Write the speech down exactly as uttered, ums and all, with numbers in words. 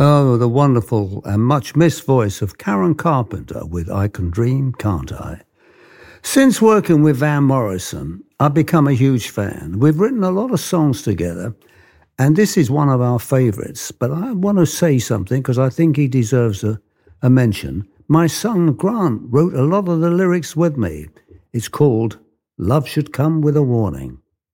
Oh, the wonderful and much missed voice of Karen Carpenter with I Can Dream, Can't I? Since working with Van Morrison, I've become a huge fan. We've written a lot of songs together, and this is one of our favourites. But I want to say something because I think he deserves a, a mention. My son Grant wrote a lot of the lyrics with me. It's called Love Should Come With a Warning.